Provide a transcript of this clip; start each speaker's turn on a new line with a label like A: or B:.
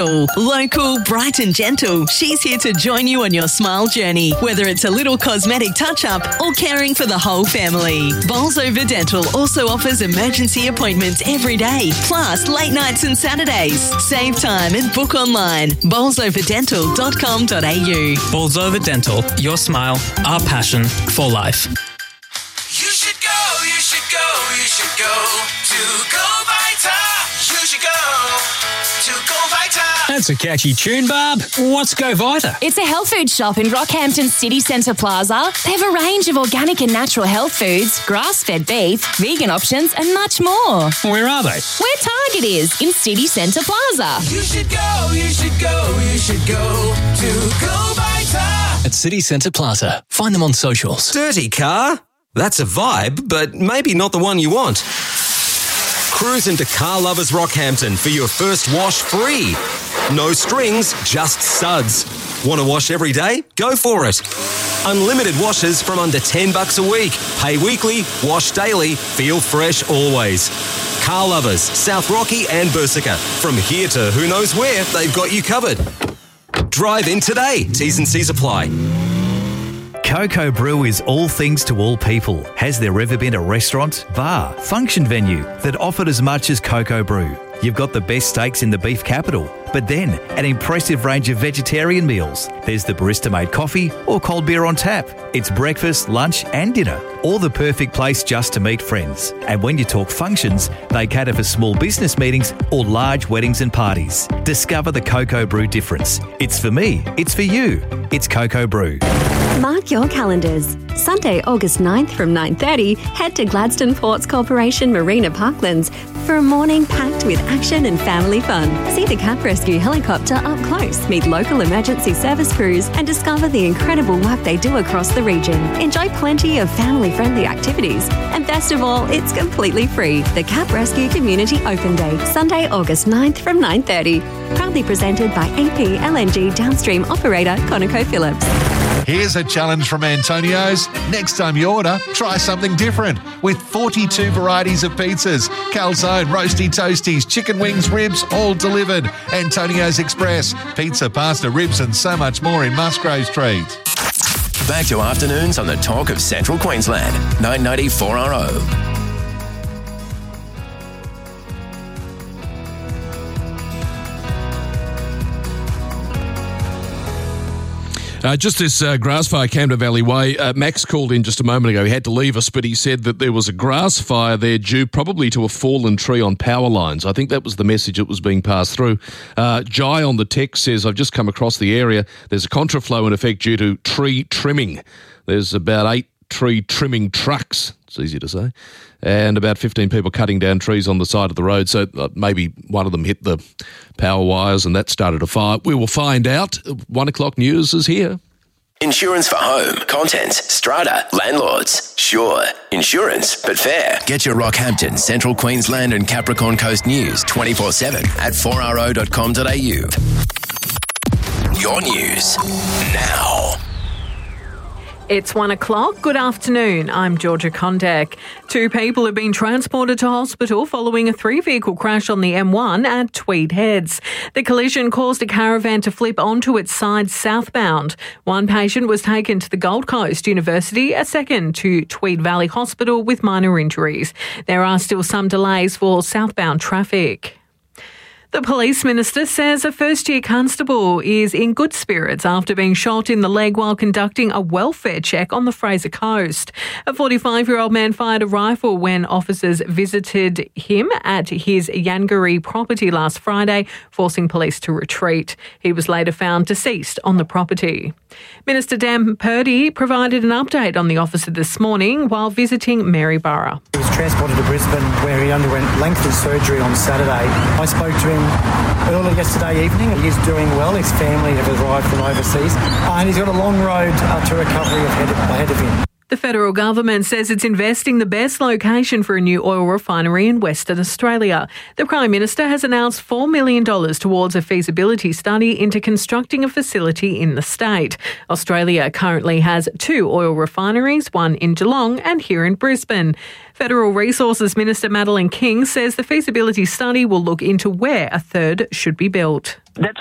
A: Local, bright and gentle, she's here to join you on your smile journey, whether it's a little cosmetic touch-up or caring for the whole family. Bolsover Dental also offers emergency appointments every day, plus late nights and Saturdays. Save time and book online. bolsoverdental.com.au.
B: Bolsover Dental, your smile, our passion for life.
C: You should go to Go Vita. You should go to Go Vita.
D: That's a catchy tune, Barb. What's Go Vita?
E: It's a health food shop in Rockhampton City Centre Plaza. They have a range of organic and natural health foods, grass-fed beef, vegan options and much more.
D: Where are they?
E: Where Target is, in City Centre Plaza.
C: You should go to Go Vita.
D: At City Centre Plaza. Find them on socials.
F: Dirty car? That's a vibe, but maybe not the one you want. Cruise into Car Lovers Rockhampton for your first wash free. No strings, just suds. Want to wash every day? Go for it. Unlimited washes from under $10 a week. Pay weekly, wash daily, feel fresh always. Car Lovers, South Rocky and Bersica. From here to who knows where, they've got you covered. Drive in today. T's and C's apply.
G: Coco Brew is all things to all people. Has there ever been a restaurant, bar, function venue that offered as much as Coco Brew? You've got the best steaks in the beef capital, but then an impressive range of vegetarian meals. There's the barista-made coffee or cold beer on tap. It's breakfast, lunch and dinner, or the perfect place just to meet friends. And when you talk functions, they cater for small business meetings or large weddings and parties. Discover the Coco Brew difference. It's for me, it's for you. It's Coco Brew.
H: Mark your calendars. Sunday, August 9th from 9:30, head to Gladstone Ports Corporation Marina Parklands for a morning packed with action and family fun. See the Cap Rescue helicopter up close, meet local emergency service crews and discover the incredible work they do across the region. Enjoy plenty of family-friendly activities. And best of all, it's completely free. The Cap Rescue Community Open Day, Sunday, August 9th from 9:30. Proudly presented by AP LNG downstream operator ConocoPhillips.
I: Here's a challenge from Antonio's. Next time you order, try something different. With 42 varieties of pizzas, calzone, roasty toasties, chicken wings, ribs, all delivered. Antonio's Express. Pizza, pasta, ribs and so much more in Musgrave Street.
J: Back to afternoons on the Talk of Central Queensland. 990 4RO.
K: Just this grass fire, Camden Valley Way. Max called in just a moment ago. He had to leave us, but he said that there was a grass fire there due probably to a fallen tree on power lines. I think that was the message that was being passed through. Jai on the text says, I've just come across the area. There's a contraflow in effect due to tree trimming. There's about 8 tree trimming trucks. It's easy to say. And about 15 people cutting down trees on the side of the road. So maybe one of them hit the power wires and that started a fire. We will find out. 1 o'clock news is here.
J: Insurance for home, contents, strata, landlords. Sure, insurance, but fair. Get your Rockhampton, Central Queensland and Capricorn Coast news 24/7 at 4RO.com.au. Your news now.
L: It's 1 o'clock. Good afternoon. I'm Georgia Kondek. 2 people have been transported to hospital following a 3-vehicle crash on the M1 at Tweed Heads. The collision caused a caravan to flip onto its side southbound. One patient was taken to the Gold Coast University, a second to Tweed Valley Hospital with minor injuries. There are still some delays for southbound traffic. The police minister says a first-year constable is in good spirits after being shot in the leg while conducting a welfare check on the Fraser Coast. A 45-year-old man fired a rifle when officers visited him at his Yangaree property last Friday, forcing police to retreat. He was later found deceased on the property. Minister Dan Purdy provided an update on the officer this morning while visiting Maryborough.
M: He was transported to Brisbane where he underwent lengthy surgery on Saturday. I spoke to him early yesterday evening. He is doing well. His family have arrived from overseas and he's got a long road to recovery ahead of him.
L: The federal government says it's investing the best location for a new oil refinery in Western Australia. The Prime Minister has announced $4 million towards a feasibility study into constructing a facility in the state. Australia currently has 2 oil refineries, one in Geelong and here in Brisbane. Federal Resources Minister Madeleine King says the feasibility study will look into where a third should be built.
N: That's